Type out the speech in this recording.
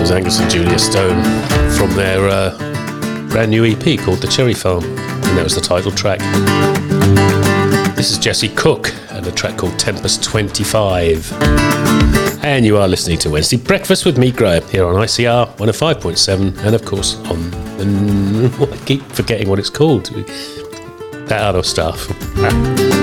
was Angus and Julia Stone from their brand new EP called The Cherry Farm, and that was the title track. This is Jesse Cook and a track called Tempest 25. And you are listening to Wednesday Breakfast with me, Graham, here on ICR 105.7, and of course on I keep forgetting what it's called. That other stuff.